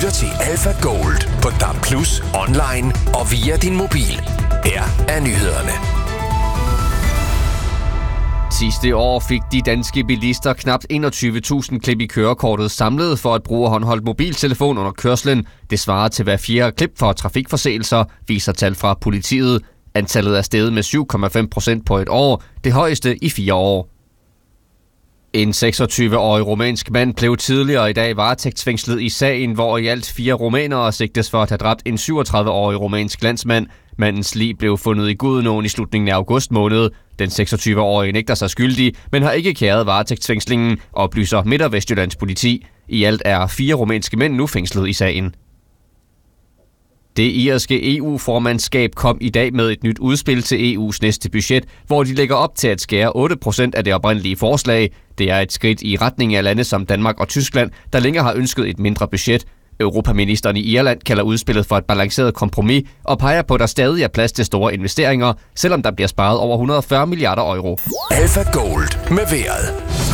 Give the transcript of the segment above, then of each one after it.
lytter til Alpha Gold på DAB+, online og via din mobil. Her er nyhederne. Sidste år fik de danske bilister knap 21.000 klip i kørekortet samlet for at bruge håndholdt mobiltelefon under kørslen. Det svarer til hver fjerde klip for trafikforseelser, viser tal fra politiet. Antallet er steget med 7,5% på et år, det højeste i 4 år. En 26-årig rumænsk mand blev tidligere i dag varetægtsfængslet i sagen, hvor i alt 4 rumænere sigtes for at have dræbt en 37-årig rumænsk landsmand. Mandens lig blev fundet i Gudenåen i slutningen af august måned. Den 26-årige nægter sig skyldig, men har ikke kæret varetægtsfængslingen, oplyser Midt- og Vestjyllands politi. I alt er 4 rumænske mænd nu fængslet i sagen. Det irske EU-formandskab kom i dag med et nyt udspil til EU's næste budget, hvor de lægger op til at skære 8% af det oprindelige forslag. Det er et skridt i retning af lande som Danmark og Tyskland, der længere har ønsket et mindre budget. Europaministeren i Irland kalder udspillet for et balanceret kompromis og peger på, at der stadig er plads til store investeringer, selvom der bliver sparet over 140 milliarder euro. Alpha Gold med vejret.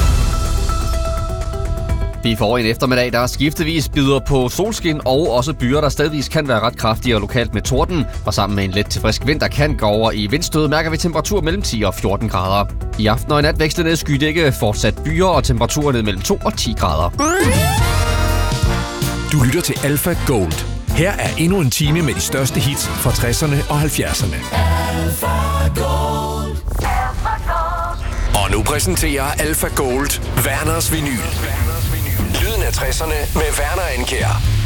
Vi får en eftermiddag, der skiftevis byder på solskin og også byer, der stadigvis kan være ret kraftige og lokalt med torden. Og sammen med en let til frisk vind, der kan gå over i vindstød, mærker vi temperatur mellem 10 og 14 grader. I aften og i nat vekslende skydække, fortsat byer og temperaturer ned mellem 2 og 10 grader. Du lytter til Alpha Gold. Her er endnu en time med de største hits fra 60'erne og 70'erne. Og nu præsenterer Alpha Gold Werners Vinyl. Lyden af 60'erne med Werner Andkjær.